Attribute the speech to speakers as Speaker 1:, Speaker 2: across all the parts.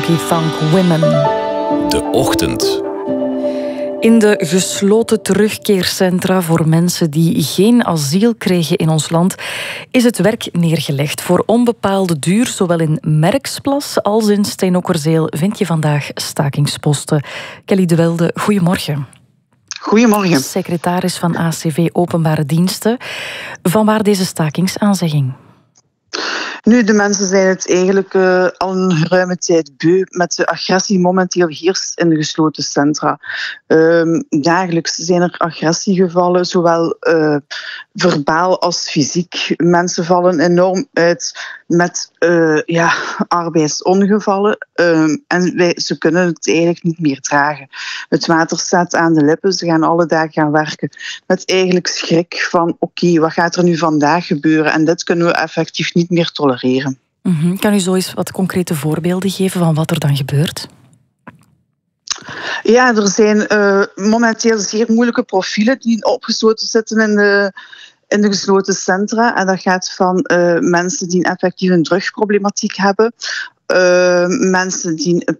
Speaker 1: Funky Funk Women.
Speaker 2: De ochtend.
Speaker 1: In de gesloten terugkeercentra voor mensen die geen asiel kregen in ons land is het werk neergelegd voor onbepaalde duur. Zowel in Merksplas als in Steenokkerzeel vind je vandaag stakingsposten. Kelly de Welde, goedemorgen.
Speaker 3: Goedemorgen.
Speaker 1: Secretaris van ACV Openbare Diensten. Vanwaar deze stakingsaanzegging?
Speaker 3: Nu, de mensen zijn het eigenlijk al een geruime tijd beu met de agressie momenteel heerst in de gesloten centra. Dagelijks zijn er agressiegevallen, zowel verbaal als fysiek. Mensen vallen enorm uit met arbeidsongevallen en ze kunnen het eigenlijk niet meer dragen. Het water staat aan de lippen, ze gaan alle dagen gaan werken met eigenlijk schrik van oké, wat gaat er nu vandaag gebeuren? En dit kunnen we effectief niet meer tolereren.
Speaker 1: Kan u zo eens wat concrete voorbeelden geven van wat er dan gebeurt?
Speaker 3: Ja, er zijn momenteel zeer moeilijke profielen die opgesloten zitten in de gesloten centra. En dat gaat van mensen die effectief een drugproblematiek hebben, mensen die een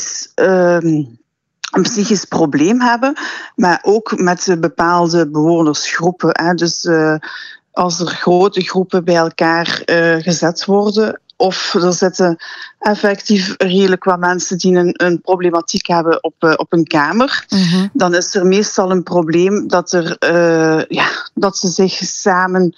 Speaker 3: psychisch probleem hebben, maar ook met bepaalde bewonersgroepen. Dus als er grote groepen bij elkaar gezet worden, of er zitten effectief redelijk wat mensen die een problematiek hebben op een kamer, dan is er meestal een probleem dat ze zich samen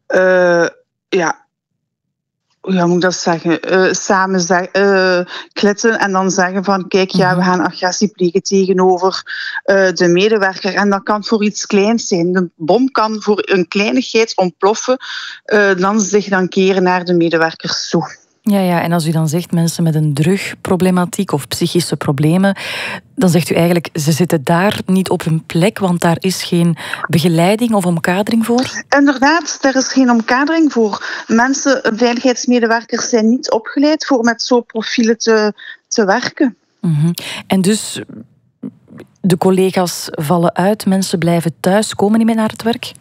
Speaker 3: hoe moet ik dat zeggen? Samen klitten en dan zeggen van kijk, we gaan agressie plegen tegenover de medewerker. En dat kan voor iets kleins zijn. De bom kan voor een kleinigheid ontploffen, dan zich dan keren naar de medewerkers toe.
Speaker 1: Ja, en als u dan zegt mensen met een drugproblematiek of psychische problemen, dan zegt u eigenlijk, ze zitten daar niet op hun plek, want daar is geen begeleiding of omkadering voor?
Speaker 3: Inderdaad, er is geen omkadering voor. Veiligheidsmedewerkers zijn niet opgeleid voor met zo'n profielen te werken.
Speaker 1: En dus de collega's vallen uit, mensen blijven thuis, komen niet meer naar het werk?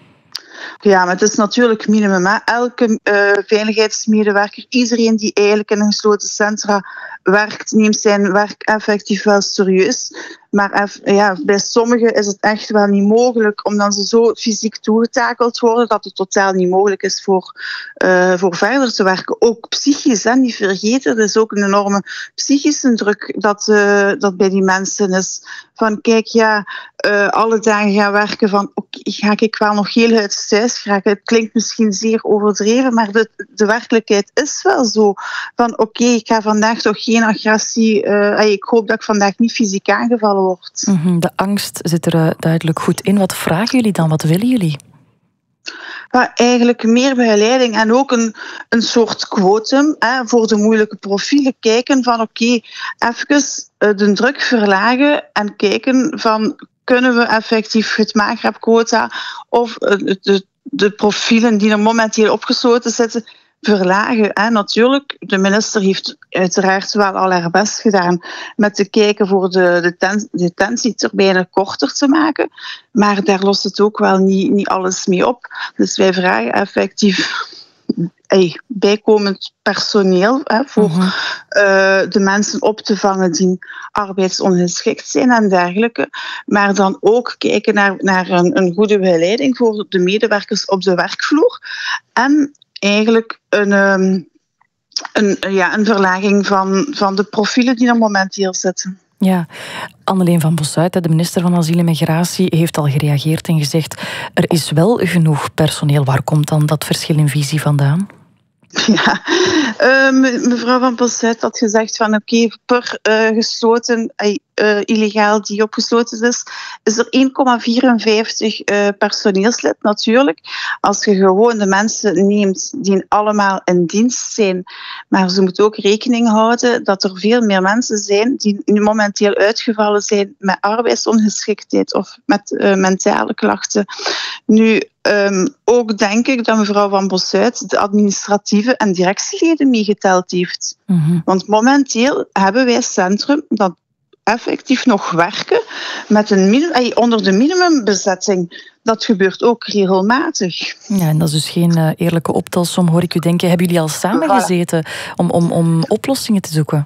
Speaker 3: Ja, maar het is natuurlijk minimum. Elke veiligheidsmedewerker, iedereen die eigenlijk in een gesloten centra werkt, neemt zijn werk effectief wel serieus. Maar bij sommigen is het echt wel niet mogelijk, omdat ze zo fysiek toegetakeld worden, dat het totaal niet mogelijk is voor verder te werken. Ook psychisch, niet vergeten. Er is ook een enorme psychische druk dat bij die mensen is. Van kijk, alle dagen gaan werken van ga ik wel nog heel uit thuis geraken. Het klinkt misschien zeer overdreven, maar de werkelijkheid is wel zo. Van ik ga vandaag toch geen agressie, ik hoop dat ik vandaag niet fysiek aangevallen word.
Speaker 1: De angst zit er duidelijk goed in. Wat vragen jullie dan? Wat willen jullie?
Speaker 3: Eigenlijk meer begeleiding en ook een soort quotum voor de moeilijke profielen. Kijken van even de druk verlagen en kijken van kunnen we effectief het maagrapquota of de profielen die er momenteel opgesloten zitten verlagen. Natuurlijk, de minister heeft uiteraard wel al haar best gedaan met te kijken voor de detentietermijnen korter te maken. Maar daar lost het ook wel niet alles mee op. Dus wij vragen effectief bijkomend personeel voor de mensen op te vangen die arbeidsongeschikt zijn en dergelijke. Maar dan ook kijken naar een goede begeleiding voor de medewerkers op de werkvloer. En eigenlijk een verlaging van de profielen die er momenteel zitten.
Speaker 1: Ja, Anneleen van Bossuyt, de minister van Asiel en Migratie, heeft al gereageerd en gezegd er is wel genoeg personeel. Waar komt dan dat verschil in visie vandaan?
Speaker 3: Ja, mevrouw van Bossuyt had gezegd van per gesloten illegaal die opgesloten is er 1,54 personeelslid. Natuurlijk, als je gewoon de mensen neemt die allemaal in dienst zijn, maar ze moeten ook rekening houden dat er veel meer mensen zijn die nu momenteel uitgevallen zijn met arbeidsongeschiktheid of met mentale klachten. Nu, ook denk ik dat mevrouw van Bossuyt de administratieve en directieleden meegeteld heeft. Want momenteel hebben wij een centrum dat effectief nog werken met onder de minimumbezetting. Dat gebeurt ook regelmatig.
Speaker 1: Ja, en dat is dus geen eerlijke optelsom, hoor ik u denken. Hebben jullie al samengezeten om oplossingen te zoeken?